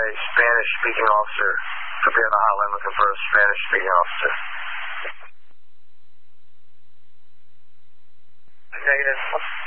Spanish-speaking officer. Could be on the hotline looking for a Spanish-speaking officer. Negative.